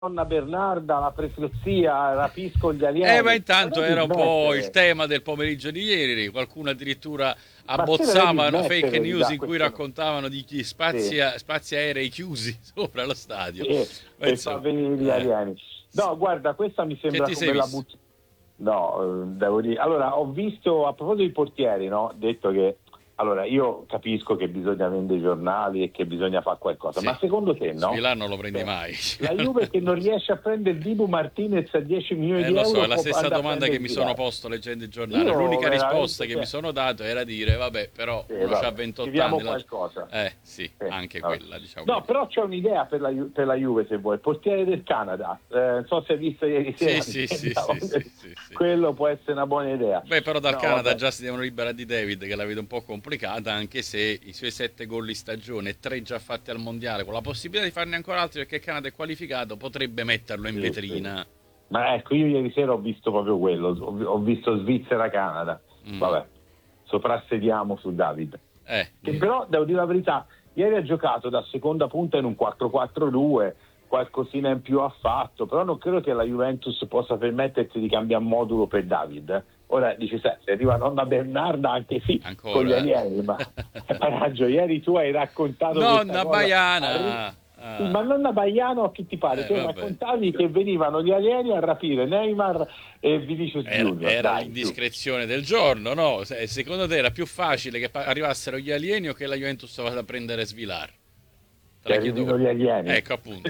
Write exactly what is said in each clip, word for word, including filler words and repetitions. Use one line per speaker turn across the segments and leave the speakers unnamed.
Madonna Bernarda, la profezia, rapisco gli alieni.
Eh, ma intanto era un po' il tema del pomeriggio di ieri, qualcuno addirittura abbozzava una fake news in cui raccontavano di chi spazi, sì. spazi aerei chiusi sopra lo stadio.
Sì, per far venire gli alieni. No, guarda, questa mi sembra come la buccia. No, devo dire. Allora, ho visto, a proposito dei portieri, no? Detto che allora io capisco che bisogna vendere i giornali e che bisogna fare qualcosa, sì. Ma secondo te no?
Svilar non lo prendi mai.
La Juve che non riesce a prendere Dibu Martinez a dieci milioni
eh,
di
lo
euro.
So, è la stessa domanda che mi sono posto leggendo il giornale. Io L'unica risposta che mi sono dato era dire vabbè, però sì, uno c'ha ventotto anni.
Qualcosa.
La... Eh sì, sì, anche vabbè. quella, diciamo.
No, però c'è un'idea per la, per la Juve se vuoi. Portiere del Canada. Eh, non so se hai visto ieri sera.
Sì, sì, sì, sì, sì, sì, sì.
Quello può essere una buona idea.
Beh, però dal
no,
Canada
vabbè.
già si devono liberare di David, che la vedo un po' complicata, anche se se i suoi sette gol in stagione, tre già fatti al mondiale, con la possibilità di farne ancora altri perché il Canada è qualificato, potrebbe metterlo in sì, vetrina. Sì.
Ma ecco, io ieri sera ho visto proprio quello, ho visto Svizzera-Canada. Mm. Vabbè, soprassediamo su David.
Eh.
Che però, devo dire la verità, ieri ha giocato da seconda punta in un quattro quattro due, qualcosina in più ha fatto, però non credo che la Juventus possa permettersi di cambiare modulo per David. Ora dici, se arriva nonna Bernarda, anche sì,
ancora.
Con gli alieni, ma raggio, ieri tu hai raccontato
nonna Baiana.
Ah. Sì, ma nonna Baiano a chi ti pare? Eh, tu raccontavi che venivano gli alieni a rapire Neymar e Vinicius
era,
Junior.
Era
Dai,
l'indiscrezione del giorno, no? Secondo te era più facile che arrivassero gli alieni o che la Juventus vada a prendere Svilar?
Che arrivino gli alieni.
Ecco appunto.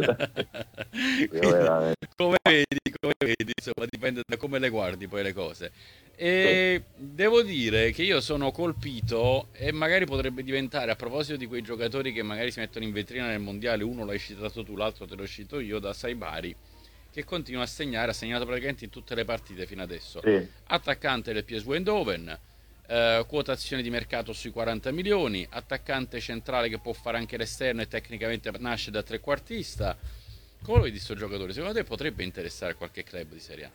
come vedi, come vedi, insomma, dipende da come le guardi poi le cose. E sì. Devo dire che io sono colpito e magari potrebbe diventare, a proposito di quei giocatori che magari si mettono in vetrina nel mondiale, uno l'hai citato tu, l'altro te l'ho citato io, da Saibari, che continua a segnare, ha segnato praticamente in tutte le partite fino adesso.
Sì.
Attaccante del P S V Eindhoven. Uh, quotazione di mercato sui quaranta milioni, attaccante centrale che può fare anche l'esterno e tecnicamente nasce da trequartista. Come lo vedi sto giocatore? Secondo te potrebbe interessare qualche club di Serie A?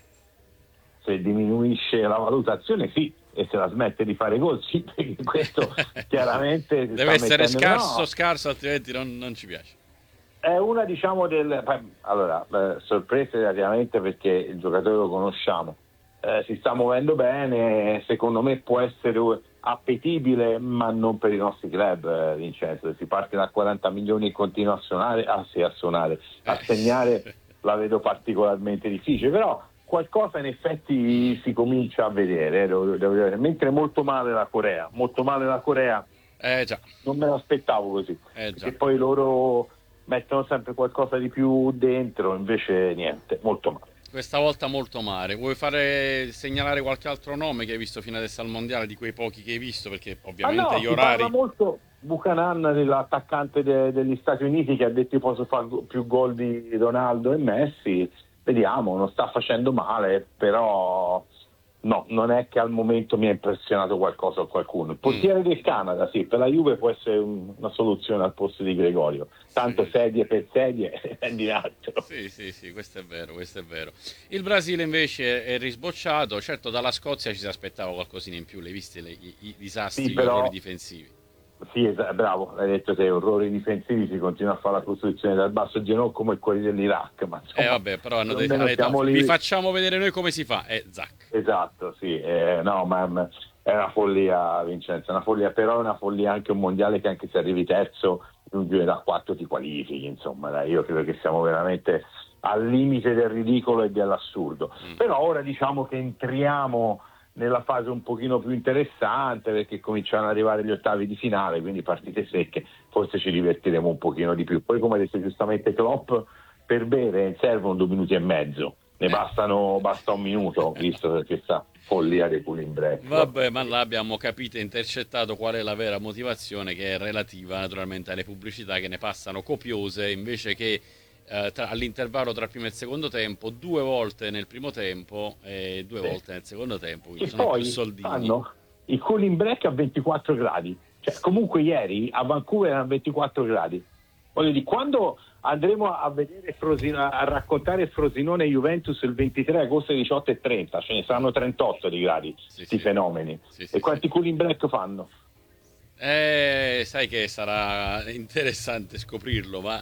Se diminuisce la valutazione sì, e se la smette di fare gol sì, perché questo chiaramente
deve essere scarso
no.
scarso, altrimenti non, non ci piace.
È una, diciamo, del allora eh, sorprese relativamente perché il giocatore lo conosciamo. Eh, si sta muovendo bene, secondo me può essere appetibile, ma non per i nostri club, eh, Vincenzo. Si parte da quaranta milioni e continua a suonare, ah, sì, a suonare, a segnare la vedo particolarmente difficile, però qualcosa in effetti si comincia a vedere, eh, devo, devo dire. Mentre molto male la Corea, molto male la Corea,
eh, già.
non me l'aspettavo così,
eh, già.
perché poi loro mettono sempre qualcosa di più dentro, invece niente, molto male.
Questa volta molto male. Vuoi fare segnalare qualche altro nome che hai visto fino adesso al mondiale, di quei pochi che hai visto? Perché ovviamente
ah no,
gli orari.
Parla molto Buchanan, l'attaccante de- degli Stati Uniti, che ha detto io posso fare più gol di Ronaldo e Messi. Vediamo, non sta facendo male, però no, non è che al momento mi ha impressionato qualcosa o qualcuno. Il portiere mm. del Canada, sì, per la Juve può essere un, una soluzione al posto di Gregorio. Tanto sì. sedie per sedie, prendi altro.
Sì, sì, sì, questo è vero, questo è vero. Il Brasile invece è risbocciato, certo dalla Scozia ci si aspettava qualcosina in più, le viste le, i, i disastri,
sì,
gli
però...
errori difensivi.
Sì, esatto, bravo, hai detto te, errori difensivi, si continua a fare la costruzione dal basso genere come quelli dell'Iraq, ma insomma,
eh vabbè, però hanno detto, hanno detto no, vi facciamo vedere noi come si fa, è Zac.
Esatto, sì, eh, no, ma è una follia, Vincenzo, è una follia, però è una follia anche un mondiale che anche se arrivi terzo, un giro da quattro ti qualifichi, insomma, dai, io credo che siamo veramente al limite del ridicolo e dell'assurdo, mm. però ora diciamo che entriamo nella fase un pochino più interessante perché cominciano ad arrivare gli ottavi di finale, quindi partite secche, forse ci divertiremo un pochino di più. Poi come ha detto giustamente Klopp, per bere servono due minuti e mezzo, ne bastano basta un minuto, visto perché sta follia dei cooling break.
Vabbè, ma là abbiamo capito e intercettato qual è la vera motivazione, che è relativa naturalmente alle pubblicità che ne passano copiose, invece che Uh, tra, all'intervallo tra il primo e il secondo tempo, due volte nel primo tempo e due sì. volte nel secondo tempo, quindi
e
sono
poi
più soldini.
Fanno il cooling break a ventiquattro gradi, cioè comunque ieri a Vancouver erano ventiquattro gradi. Voglio dire, quando andremo a vedere Frosino, a raccontare Frosinone Juventus il ventitré agosto alle diciotto e trenta, ce ne saranno trentotto di gradi, questi sì, sì. fenomeni. Sì, sì, e quanti sì. cooling break fanno?
Eh, sai che sarà interessante scoprirlo, ma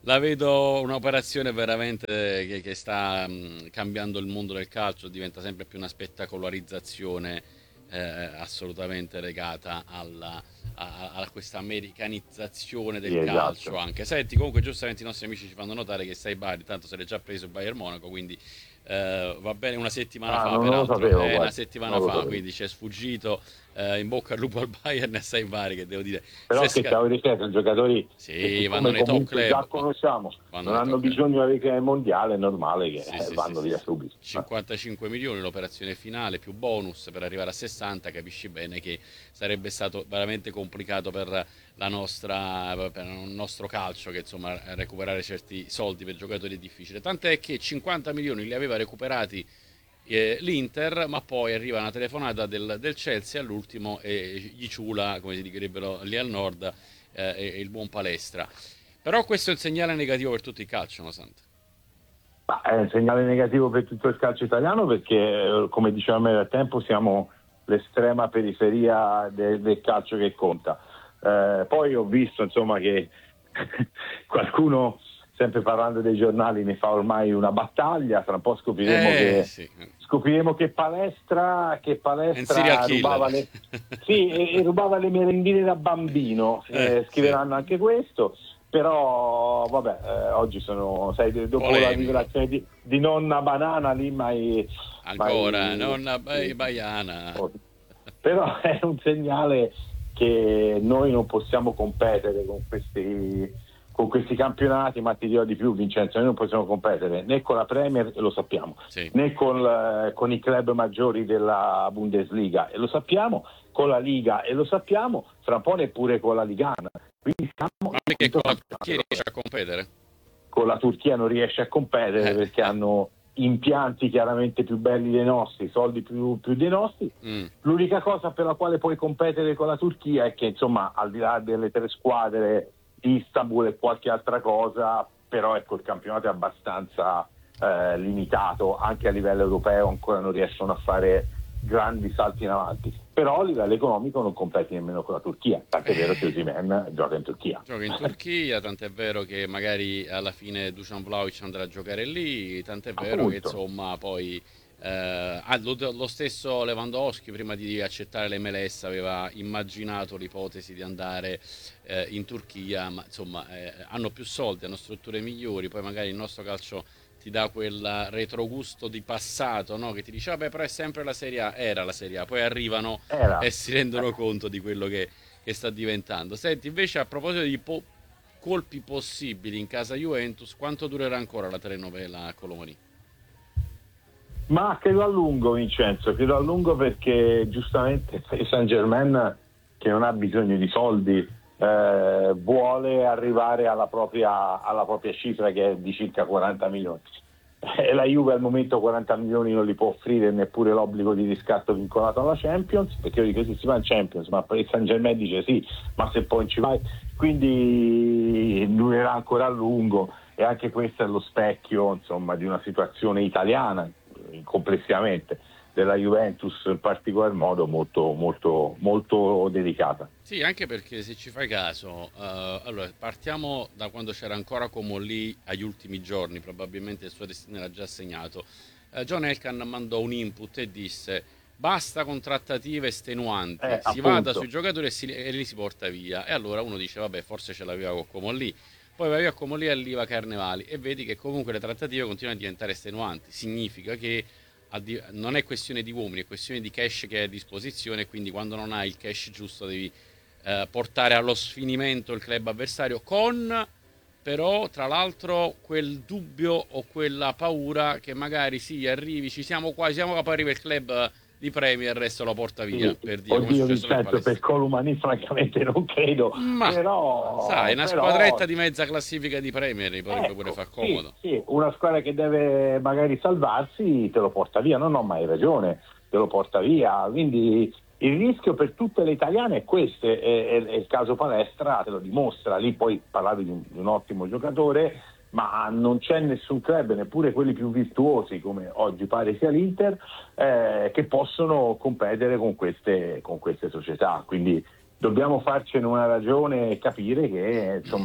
la vedo un'operazione veramente che, che sta mh, cambiando il mondo del calcio, diventa sempre più una spettacolarizzazione eh, assolutamente legata alla, a, a questa americanizzazione
Sì,
del calcio
esatto.
anche. Senti, comunque giustamente i nostri amici ci fanno notare che sei Bari, tanto se l'è già preso il Bayern Monaco, quindi eh, va bene una settimana
Ah,
fa,
non, non lo
peraltro,
sapevo,
è una
guarda,
settimana
non lo
fa,
sapevo.
quindi ci è sfuggito eh, in bocca al lupo al Bayern e sei Bari, che devo dire,
Però
se
che
sca-
cavolo di te, sono giocatori che
sì, vanno
siccome
nei top
comunque già
club, va-
conosciamo,
vanno
non
nei
hanno
top club.
bisogno di avere il mondiale, è normale che
Sì,
eh,
sì, sì,
vanno
sì,
via
sì.
subito. Eh.
cinquantacinque milioni l'operazione finale più bonus per arrivare a sessanta, capisci bene che sarebbe stato veramente complicato per la nostra per il nostro calcio, che insomma recuperare certi soldi per giocatori è difficile. Tant'è che cinquanta milioni li aveva recuperati eh, l'Inter, ma poi arriva una telefonata del, del Chelsea all'ultimo e gli ciula, come si direbbero lì al nord, eh, e- il buon Palestra. Però questo è un segnale negativo per tutto il calcio, no, Sante?
Ma è un segnale negativo per tutto il calcio italiano perché, eh, come dicevamo nel tempo, siamo l'estrema periferia de- del calcio che conta. Eh, poi ho visto insomma che qualcuno, sempre parlando dei giornali, ne fa ormai una battaglia, tra un po' scopriremo
Eh
che
sì,
scopriremo che palestra, che
è un serial
palestra
killer.
rubava le, sì, e, e rubava le merendine da bambino.
Eh,
Eh,
sì,
scriveranno anche questo. Però vabbè, eh, oggi sono, sai, dopo la
polemico.
rivelazione di, di nonna banana lì, mai,
Ancora,
mai
nonna Bai-
sì.
Baiana.
Però è un segnale che noi non possiamo competere con questi, con questi campionati, ma ti dirò di più, Vincenzo, noi non possiamo competere né con la Premier, e lo sappiamo,
Sì.
né con, eh, con i club maggiori della Bundesliga, e lo sappiamo, con la Liga, e lo sappiamo, fra un po' neppure con la Ligana. Quindi siamo
Ma perché con la Turchia riesce a competere?
con la Turchia non riesce a competere
Eh,
perché
eh.
hanno impianti chiaramente più belli dei nostri, soldi più, più dei nostri.
Mm.
L'unica cosa per la quale puoi competere con la Turchia è che, insomma, al di là delle tre squadre di Istanbul e qualche altra cosa, però ecco, il campionato è abbastanza eh, limitato, anche a livello europeo ancora non riescono a fare grandi salti in avanti. Però a livello economico non competi nemmeno con la Turchia, tant'è vero che Osimhen gioca in Turchia.
Gioca in Turchia, tant'è vero che magari alla fine Dusan Vlahovic andrà a giocare lì, tant'è vero che
Appunto.
insomma poi eh, ah, lo, lo stesso Lewandowski prima di accettare l'M L S aveva immaginato l'ipotesi di andare eh, in Turchia, ma insomma eh, hanno più soldi, hanno strutture migliori, poi magari il nostro calcio ti dà quel retrogusto di passato, no? Che ti dice vabbè però è sempre la Serie A, era la Serie A, poi arrivano
Era.
e si rendono conto di quello che che sta diventando. Senti, invece a proposito di po- colpi possibili in casa Juventus, quanto durerà ancora la telenovela a Colomani?
Ma credo a lungo, Vincenzo, credo a lungo perché giustamente il Saint Germain, che non ha bisogno di soldi, eh, vuole arrivare alla propria, alla propria cifra, che è di circa quaranta milioni. E la Juve al momento quaranta milioni non li può offrire, neppure l'obbligo di riscatto vincolato alla Champions, perché io dico sì, si va in Champions, ma il Saint Germain dice sì, ma se poi ci vai, quindi durerà ancora a lungo, e anche questo è lo specchio, insomma, di una situazione italiana complessivamente, della Juventus in particolar modo, molto molto molto delicata.
Sì, anche perché se ci fai caso, eh, allora partiamo da quando c'era ancora Comolli agli ultimi giorni, probabilmente il suo destino era già segnato. Eh, John Elkann mandò un input e disse basta con trattative estenuanti,
Eh,
si vada
appunto.
sui giocatori e, si- e li si porta via. E allora uno dice vabbè forse ce l'aveva con Comolli, poi va via Comolli e arriva Carnevali e vedi che comunque le trattative continuano a diventare estenuanti, significa che a di- non è questione di uomini, è questione di cash che è a disposizione e quindi quando non hai il cash giusto devi eh, portare allo sfinimento il club avversario con però tra l'altro quel dubbio o quella paura che magari sì arrivi, ci siamo qua, siamo qua, poi arriva il club di Premier e il resto lo porta via,
Sì.
per dire come è
Oddio
successo per
Vincenzo, per
Palestra.
Colomani francamente non credo,
Ma sai,
però,
una
però
squadretta di mezza classifica di Premier gli potrebbe pure
ecco,
far
sì,
comodo.
sì, una squadra che deve magari salvarsi te lo porta via, non ho mai ragione, te lo porta via, quindi il rischio per tutte le italiane è questo, e, e- e il caso Palestra te lo dimostra. Lì poi parlavi di un, di un ottimo giocatore, ma non c'è nessun club, neppure quelli più virtuosi come oggi pare sia l'Inter, eh, che possono competere con queste, con queste società, quindi dobbiamo farcene una ragione e capire che insomma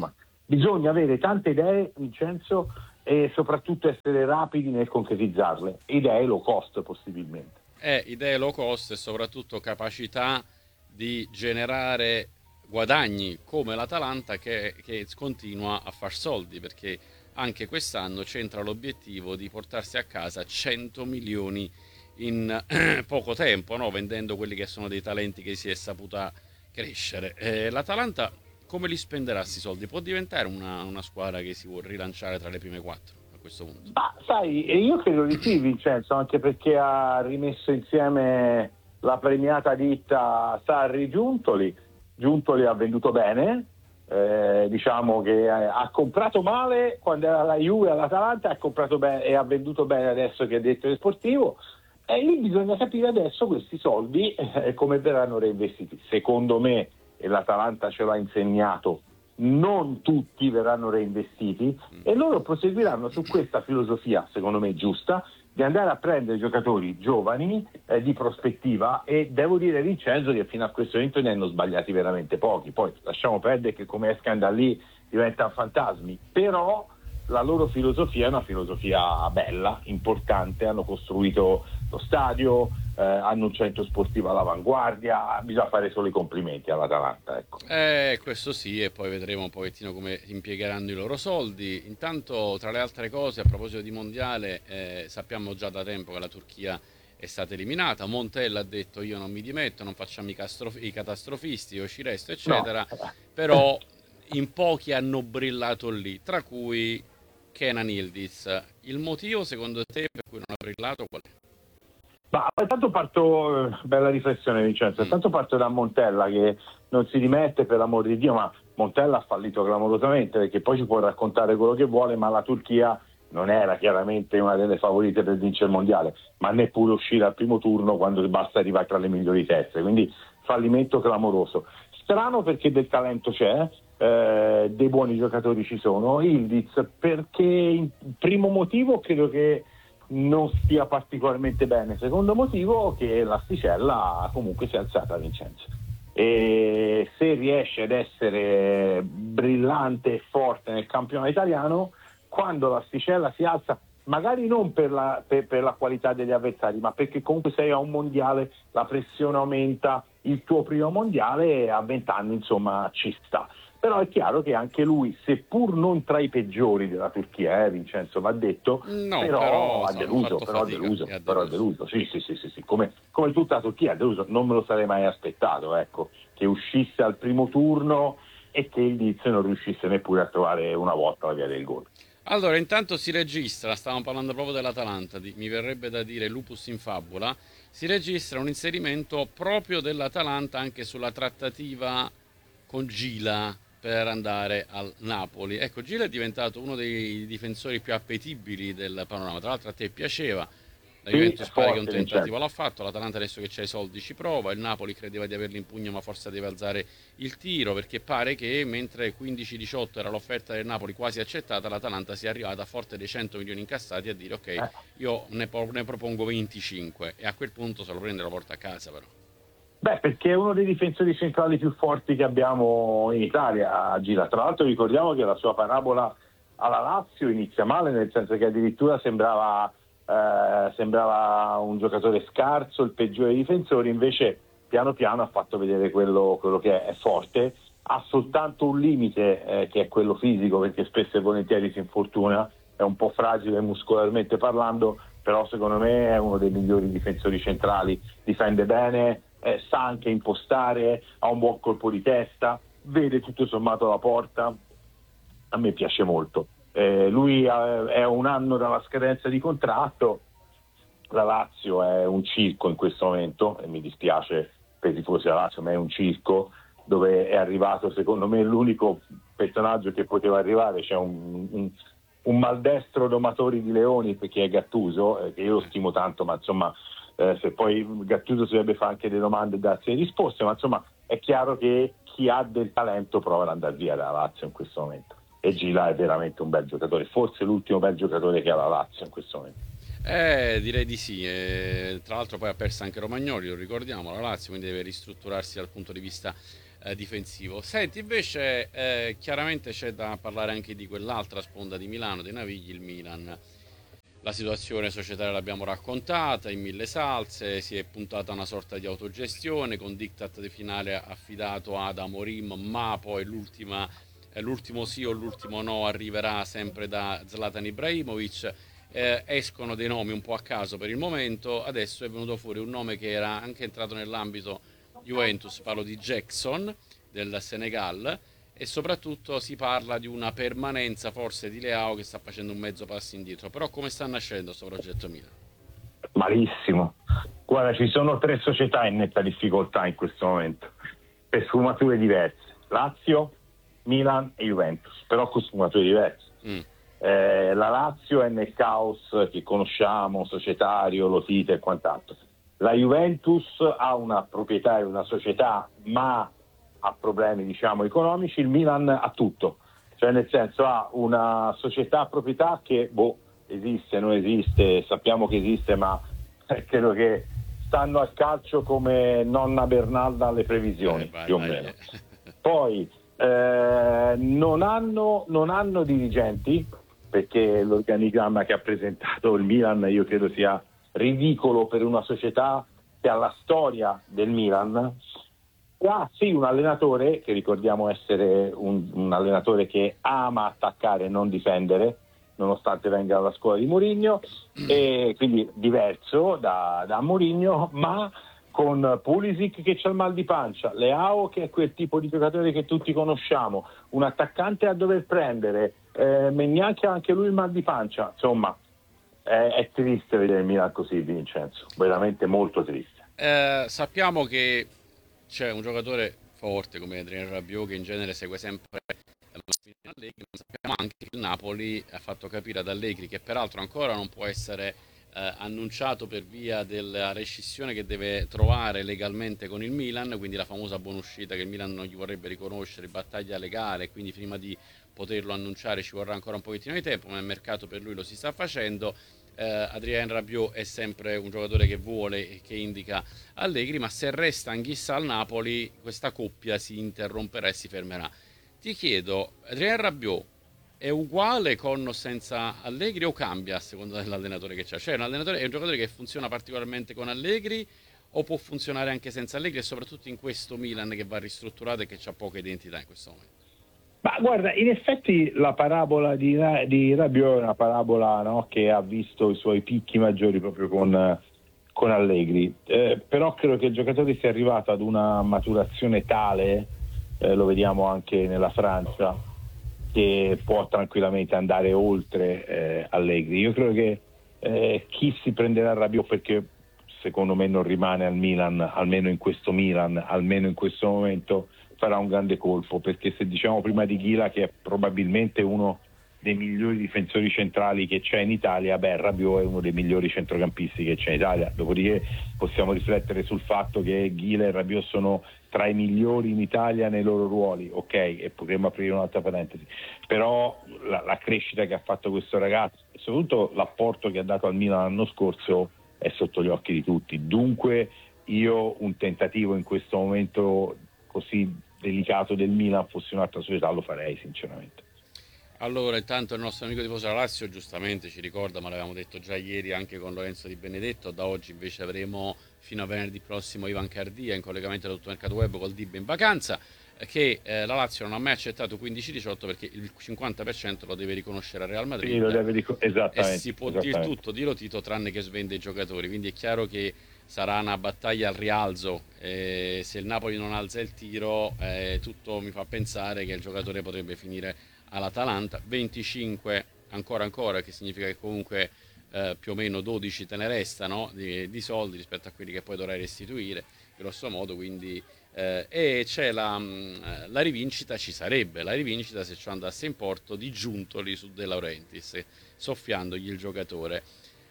bisogna avere tante idee, Vincenzo, e soprattutto essere rapidi nel concretizzarle, idee low cost possibilmente.
Eh, idee low cost e soprattutto capacità di generare guadagni come l'Atalanta che, che continua a far soldi, perché anche quest'anno c'entra l'obiettivo di portarsi a casa cento milioni in poco tempo, no? Vendendo quelli che sono dei talenti che si è saputa crescere. Eh, L'Atalanta come li spenderà questi soldi? Può diventare una, una squadra che si vuole rilanciare tra le prime quattro a questo punto?
Ma sai, io credo di sì, Vincenzo, anche perché ha rimesso insieme la premiata ditta Sarri Giuntoli. Giuntoli ha venduto bene, eh, diciamo che ha comprato male quando era la Juve all'Atalanta, ha comprato bene e ha venduto bene adesso che è direttore sportivo. E lì bisogna capire adesso questi soldi eh, come verranno reinvestiti. Secondo me, e l'Atalanta ce l'ha insegnato, non tutti verranno reinvestiti e loro proseguiranno su questa filosofia, secondo me giusta, di andare a prendere giocatori giovani eh, di prospettiva, e devo dire, Vincenzo, che fino a questo momento ne hanno sbagliati veramente pochi. Poi lasciamo perdere che come escano da lì diventano fantasmi, però la loro filosofia è una filosofia bella, importante, hanno costruito lo stadio, eh, hanno un centro sportivo all'avanguardia, bisogna fare solo i complimenti all'Atalanta, ecco.
Eh, questo sì, e poi vedremo un pochettino come impiegheranno i loro soldi. Intanto, tra le altre cose, a proposito di mondiale, eh, sappiamo già da tempo che la Turchia è stata eliminata. Montella ha detto: io non mi dimetto, non facciamo i, castrof- i catastrofisti, io ci resto, eccetera.
No.
Però in pochi hanno brillato lì, tra cui Kenan Yildiz. Il motivo, secondo te, per cui non ha brillato qual è?
Ma intanto parto, bella riflessione Vincenzo, intanto parto da Montella che non si dimette, per l'amor di Dio, ma Montella ha fallito clamorosamente, perché poi ci può raccontare quello che vuole, ma la Turchia non era chiaramente una delle favorite per vincere il mondiale, ma neppure uscire al primo turno quando basta arrivare tra le migliori teste, quindi fallimento clamoroso. Strano perché del talento c'è, eh, dei buoni giocatori ci sono. Yildiz perché, il primo motivo, credo che non stia particolarmente bene. Secondo motivo, che l'asticella comunque si è alzata, Vincenzo, e se riesce ad essere brillante e forte nel campionato italiano, quando l'asticella si alza, magari non per la, per, per la qualità degli avversari, ma perché comunque sei a un mondiale, la pressione aumenta, il tuo primo mondiale a vent'anni insomma ci sta. Però è chiaro che anche lui, seppur non tra i peggiori della Turchia, eh, Vincenzo, va detto,
No,
però,
però
ha deluso, però ha deluso,
ha
però ha deluso, sì, sì, sì, sì, sì. Come, come tutta la Turchia ha deluso, non me lo sarei mai aspettato, ecco, che uscisse al primo turno e che il Leeds non riuscisse neppure a trovare una volta la via del gol.
Allora, intanto si registra, stavamo parlando proprio dell'Atalanta, di, mi verrebbe da dire lupus in fabula, si registra un inserimento proprio dell'Atalanta anche sulla trattativa con Gila per andare al Napoli. Ecco, Gila è diventato uno dei difensori più appetibili del panorama. Tra l'altro a te piaceva, la Juventus
sì,
pare che un
forte,
tentativo
Vincenzo.
l'ha fatto, l'Atalanta adesso che c'ha i soldi ci prova, il Napoli credeva di averli in pugno ma forse deve alzare il tiro, perché pare che mentre quindici diciotto era l'offerta del Napoli quasi accettata, l'Atalanta sia arrivata forte dei cento milioni incassati a dire ok,
Eh.
io ne, ne propongo venticinque, e a quel punto se lo prende e lo porta a casa però.
Beh, perché è uno dei difensori centrali più forti che abbiamo in Italia, Gila. Tra l'altro ricordiamo che la sua parabola alla Lazio inizia male, nel senso che addirittura sembrava, eh, sembrava un giocatore scarso, il peggiore dei difensori, invece piano piano ha fatto vedere quello, quello che è, è forte. Ha soltanto un limite, eh, che è quello fisico, perché spesso e volentieri si infortuna, è un po' fragile muscolarmente parlando, però secondo me è uno dei migliori difensori centrali, difende bene, Eh, sa anche impostare, ha un buon colpo di testa, vede tutto sommato la porta, a me piace molto. Eh, lui ha, è un anno dalla scadenza di contratto, la Lazio è un circo in questo momento, e mi dispiace per i tifosi della Lazio, ma è un circo dove è arrivato secondo me l'unico personaggio che poteva arrivare, c'è un, un, un maldestro domatore di leoni, perché è Gattuso, eh, che io lo stimo tanto, ma insomma Eh, se poi Gattuso si dovrebbe fare anche delle domande e darsi le risposte, ma insomma è chiaro che chi ha del talento prova ad andare via dalla Lazio in questo momento, e Gila è veramente un bel giocatore, forse l'ultimo bel giocatore che ha la Lazio in questo momento.
Eh, direi di sì. Eh, tra l'altro poi ha perso anche Romagnoli, lo ricordiamo, la Lazio, quindi deve ristrutturarsi dal punto di vista eh, difensivo. Senti, invece, eh, chiaramente c'è da parlare anche di quell'altra sponda di Milano, dei Navigli, il Milan. La situazione societaria l'abbiamo raccontata in mille salse, si è puntata a una sorta di autogestione con diktat di finale affidato ad Amorim, ma poi l'ultima, eh, l'ultimo sì o l'ultimo no arriverà sempre da Zlatan Ibrahimovic. Eh, escono dei nomi un po' a caso per il momento, adesso è venuto fuori un nome che era anche entrato nell'ambito Juventus, parlo di Jackson del Senegal, e soprattutto si parla di una permanenza forse di Leao che sta facendo un mezzo passo indietro. Però come sta nascendo questo progetto Milan?
Malissimo. Guarda, ci sono tre società in netta difficoltà in questo momento, per sfumature diverse: Lazio, Milan e Juventus, però con sfumature diverse. Mm. Eh, la Lazio è nel caos che conosciamo, societario, Lotito e quant'altro. La Juventus ha una proprietà e una società, ma ha problemi, diciamo, economici. Il Milan ha tutto, cioè nel senso ha una società a proprietà che boh, esiste, non esiste, sappiamo che esiste, ma credo che stanno al calcio come nonna Bernalda alle previsioni, eh, vai, più o vai. meno. Poi eh, non hanno, non hanno dirigenti, perché l'organigramma che ha presentato il Milan io credo sia ridicolo per una società che ha la storia del Milan. Ah, sì, un allenatore che ricordiamo essere un, un allenatore che ama attaccare e non difendere, nonostante venga dalla scuola di Mourinho, e quindi diverso da, da Mourinho, ma con Pulisic che c'ha il mal di pancia, Leao che è quel tipo di giocatore che tutti conosciamo, un attaccante a dover prendere, eh, Maignan che ha anche lui il mal di pancia. Insomma, è, è triste vedere il Milan così, Vincenzo, veramente molto triste.
Eh, sappiamo che c'è un giocatore forte come Adrien Rabiot che in genere segue sempre Allegri, ma sappiamo anche che il Napoli ha fatto capire ad Allegri, che peraltro ancora non può essere eh, annunciato per via della rescissione che deve trovare legalmente con il Milan, quindi la famosa buonuscita che il Milan non gli vorrebbe riconoscere, battaglia legale, quindi prima di poterlo annunciare ci vorrà ancora un pochettino di tempo, ma il mercato per lui lo si sta facendo. Uh, Adrien Rabiot è sempre un giocatore che vuole e che indica Allegri, ma se resta Anghissa al Napoli questa coppia si interromperà e si fermerà. Ti chiedo, Adrien Rabiot è uguale con o senza Allegri o cambia a seconda dell'allenatore che c'è? Cioè un allenatore è un giocatore che funziona particolarmente con Allegri o può funzionare anche senza Allegri, e soprattutto in questo Milan che va ristrutturato e che ha poca identità in questo momento?
Ma guarda, in effetti la parabola di, di Rabiot è una parabola, no, che ha visto i suoi picchi maggiori proprio con, con Allegri, eh, però credo che il giocatore sia arrivato ad una maturazione tale, eh, lo vediamo anche nella Francia, che può tranquillamente andare oltre eh, Allegri. Io credo che eh, chi si prenderà Rabiot, perché secondo me non rimane al Milan, almeno in questo Milan, almeno in questo momento, farà un grande colpo, perché se diciamo prima di Ghila che è probabilmente uno dei migliori difensori centrali che c'è in Italia, beh, Rabiot è uno dei migliori centrocampisti che c'è in Italia. Dopodiché possiamo riflettere sul fatto che Ghila e Rabiot sono tra i migliori in Italia nei loro ruoli, ok, e potremmo aprire un'altra parentesi, però la, la crescita che ha fatto questo ragazzo e soprattutto l'apporto che ha dato al Milan l'anno scorso è sotto gli occhi di tutti. Dunque io un tentativo in questo momento così delicato del Milan, fossi un'altra società, lo farei sinceramente.
Allora, intanto il nostro amico tifoso della Lazio giustamente ci ricorda, ma l'avevamo detto già ieri anche con Lorenzo Di Benedetto, da oggi invece avremo fino a venerdì prossimo Ivan Cardia in collegamento da tutto il mercato web col D I B in vacanza, che eh, la Lazio non ha mai accettato quindici diciotto perché il cinquanta per cento lo deve riconoscere al Real Madrid.
Sì, lo deve ric- esattamente,
e si può dire tutto di Lotito tranne che svende i giocatori, quindi è chiaro che sarà una battaglia al rialzo, eh, se il Napoli non alza il tiro eh, tutto mi fa pensare che il giocatore potrebbe finire all'Atalanta. Venticinque ancora ancora, che significa che comunque eh, più o meno dodici te ne restano di, di soldi rispetto a quelli che poi dovrai restituire grosso modo, quindi eh, e c'è la, la rivincita, ci sarebbe la rivincita se ciò andasse in porto di Giuntoli su De Laurentiis, soffiandogli il giocatore.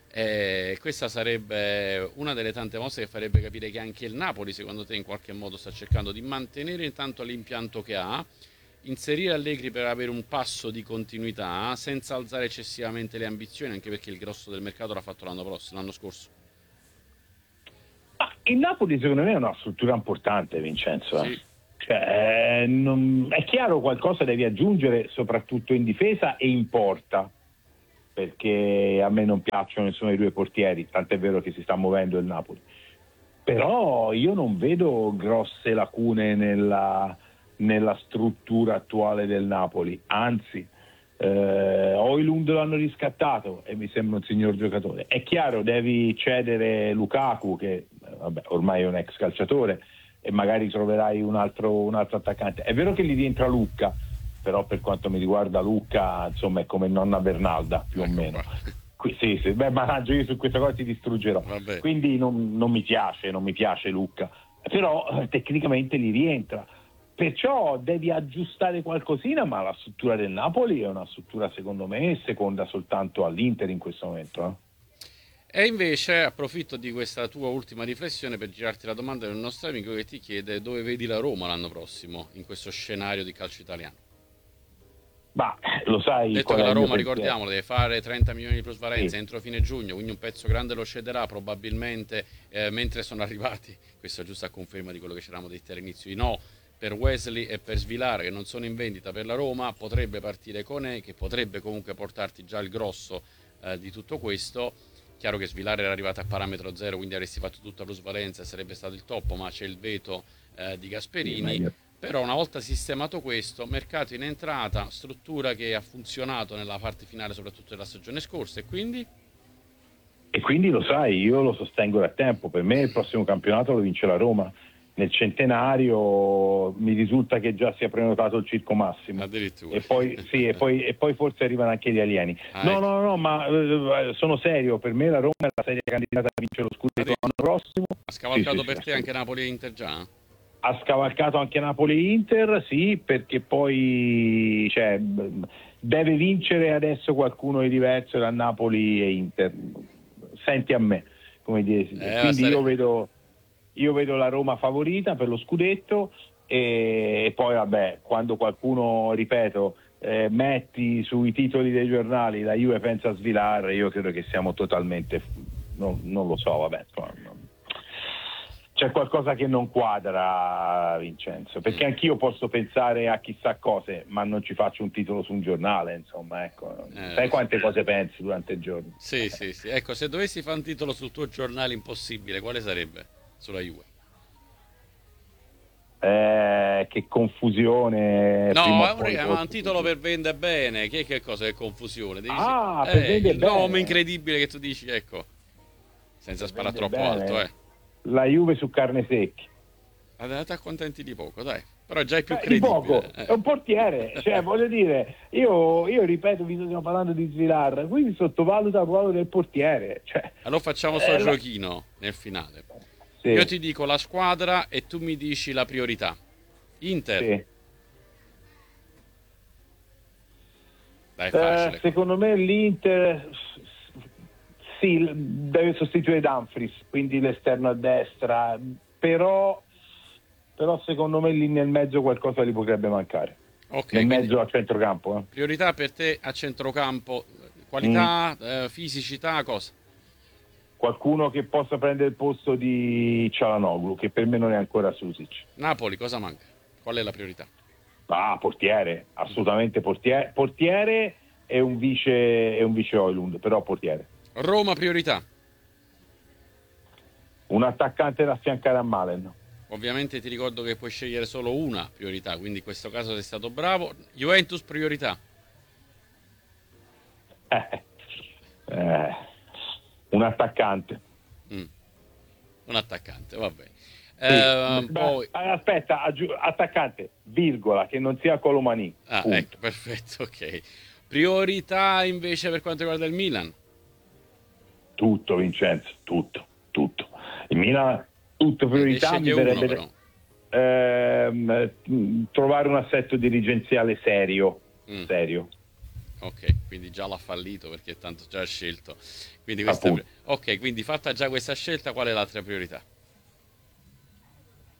Eh, questa sarebbe una delle tante mosse che farebbe capire che anche il Napoli, secondo te, in qualche modo sta cercando di mantenere intanto l'impianto che ha, inserire Allegri per avere un passo di continuità senza alzare eccessivamente le ambizioni, anche perché il grosso del mercato l'ha fatto l'anno prossimo, l'anno scorso.
Ma il Napoli secondo me è una struttura importante, Vincenzo.
Sì.
Cioè, non, è chiaro qualcosa devi aggiungere, soprattutto in difesa e in porta, perché a me non piacciono nessuno dei due portieri, tant'è vero che si sta muovendo il Napoli. Però io non vedo grosse lacune nella, nella struttura attuale del Napoli, anzi, eh, Højlund lo hanno riscattato e mi sembra un signor giocatore. È chiaro, devi cedere Lukaku, che vabbè, ormai è un ex calciatore, e magari troverai un altro, un altro attaccante. È vero che gli rientra Lucca, però per quanto mi riguarda Lucca, insomma, è come nonna Bernalda, più ecco o meno. Qui, sì, sì, beh, mannaggia, io su questa cosa ti distruggerò. Vabbè. Quindi non, non mi piace, non mi piace Lucca, però eh, tecnicamente gli rientra. Perciò devi aggiustare qualcosina, ma la struttura del Napoli è una struttura, secondo me, seconda soltanto all'Inter in questo momento. Eh.
E invece approfitto di questa tua ultima riflessione per girarti la domanda del nostro amico che ti chiede dove vedi la Roma l'anno prossimo in questo scenario di calcio italiano.
Ma lo sai,
detto che la Roma, ricordiamolo, deve fare trenta milioni di plusvalenza sì. entro fine giugno, quindi un pezzo grande lo cederà probabilmente eh, mentre sono arrivati, questo giusto a conferma di quello che ci eravamo detti all'inizio, i no per Wesley e per Svilar che non sono in vendita per la Roma, potrebbe partire Koné che potrebbe comunque portarti già il grosso eh, di tutto questo. Chiaro che Svilar era arrivato a parametro zero, quindi avresti fatto tutta plusvalenza, sarebbe stato il top, ma c'è il veto eh, di Gasperini. Sì, però una volta sistemato questo, mercato in entrata, struttura che ha funzionato nella parte finale soprattutto della stagione scorsa, e quindi?
E quindi lo sai, io lo sostengo da tempo, per me il prossimo campionato lo vince la Roma. Nel centenario mi risulta che già sia prenotato il Circo Massimo.
Addirittura.
E poi, sì, e poi, e poi forse arrivano anche gli alieni. Ah, no, ecco. no, no, ma eh, sono serio, per me la Roma è la seria candidata a vincere lo scudetto l'anno prossimo.
Ha scavalcato sì,
sì,
per
sì,
te anche Napoli e Inter già?
Ha scavalcato anche Napoli e Inter, sì, perché poi cioè, deve vincere adesso qualcuno di diverso da Napoli e Inter. Senti a me, come dire. Eh, Quindi stare... io vedo... Io vedo la Roma favorita per lo scudetto e poi vabbè, quando qualcuno, ripeto, eh, metti sui titoli dei giornali la Juve pensa a Svilar, io credo che siamo totalmente, non, non lo so, vabbè, c'è qualcosa che non quadra, Vincenzo, perché anch'io posso pensare a chissà cose, ma non ci faccio un titolo su un giornale, insomma, ecco. Eh, sai quante sì. cose pensi durante il giorno?
Sì, sì, sì. Ecco, se dovessi fare un titolo sul tuo giornale impossibile, quale sarebbe? Sulla Juve.
Eh, che confusione.
No, è un, è un titolo per vendere bene. Che, che cosa è confusione? Devi
ah,
eh,
per vendere
il
bene.
nome incredibile che tu dici, ecco. Senza per sparare troppo bene. alto, eh.
La Juve su carne secchi.
Andate accontenti di poco, dai. Però già è più
Beh,
credibile.
Di poco. Eh. È un portiere, cioè voglio dire, io, io ripeto, vi stiamo parlando di Svilar, quindi sottovaluta il ruolo del portiere. Cioè,
allora facciamo sto eh, giochino la... nel finale. Sì. Io ti dico la squadra e tu mi dici la priorità. Inter.
Sì.
Dai, facile.
Eh, secondo me l'Inter sì, deve sostituire Dumfries, quindi l'esterno a destra, però, però secondo me lì nel mezzo qualcosa gli potrebbe mancare.
Okay,
nel mezzo a centrocampo. Eh.
Priorità per te a centrocampo, qualità, mm. eh, fisicità, cosa?
Qualcuno che possa prendere il posto di Çalhanoğlu, che per me non è ancora Susic.
Napoli, cosa manca? Qual è la priorità?
Ah, portiere, assolutamente portiere, portiere e un vice e un vice Højlund, però portiere.
Roma, priorità?
Un attaccante da affiancare a Malen.
Ovviamente ti ricordo che puoi scegliere solo una priorità, quindi in questo caso sei stato bravo. Juventus, priorità?
Eh, eh, un attaccante.
Mm. Un attaccante, va bene.
Sì.
Eh,
Beh,
poi...
Aspetta, aggi- attaccante, virgola, che non sia Colomani.
Ah, punto. Ecco, perfetto, ok. Priorità invece per quanto riguarda il Milan?
Tutto, Vincenzo, tutto, tutto. Il Milan, tutto priorità. Mi verrebbe ehm, trovare un assetto dirigenziale serio, mm. serio.
Ok, quindi già l'ha fallito perché tanto già ha scelto. Quindi questa è... Ok, quindi fatta già questa scelta, qual è l'altra priorità?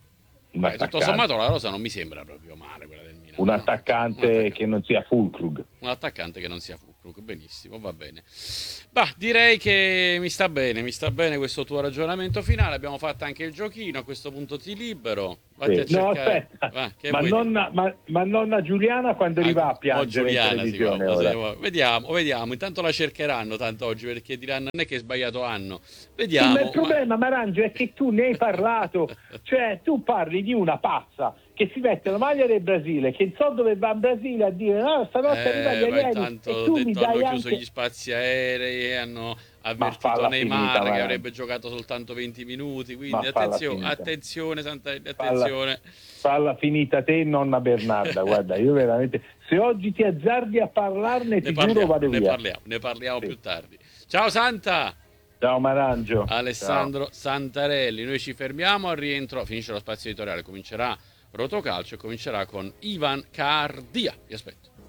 Beh, tutto sommato la rosa non mi sembra proprio male quella del Milan.
Un, no? attaccante un attaccante che non sia Füllkrug.
un attaccante che non sia Füllkrug. Benissimo, va bene. Bah, direi che mi sta bene, mi sta bene questo tuo ragionamento finale. Abbiamo fatto anche il giochino, a questo punto ti libero. Vatti
sì.
a
No,
cercare...
aspetta,
Va, che
ma, nonna, ma, ma nonna Giuliana quando arriva a piangere
Giuliana,
in televisione
si
ora?
va, vediamo, vediamo. Intanto la cercheranno tanto oggi perché diranno non è che è sbagliato anno.
Sì,
Vediamo.
ma il problema, Marangio, è che tu ne hai parlato, cioè tu parli di una pazza che si mette la maglia del Brasile, che non so dove va in Brasile a dire no, stanotte
Eh,
arriva gli
ma
alieni
intanto
e tu mi
detto,
dai
hanno
anche...
chiuso gli spazi aerei, hanno avvertito
falla
Neymar
finita,
che
Marangio.
avrebbe giocato soltanto venti minuti, quindi
Ma falla
attenzione,
finita.
attenzione Santarelli, attenzione.
Falla, falla finita te, nonna Bernarda, guarda, io veramente, se oggi ti azzardi a parlarne,
Ne
ti
parliamo,
giuro vado
ne
via.
parliamo, ne parliamo
Sì.
più tardi. Ciao Santa!
Ciao Marangio.
Alessandro Santarelli, noi ci fermiamo al rientro, finisce lo spazio editoriale, comincerà Rotocalcio e comincerà con Ivan Cardia. Vi aspetto.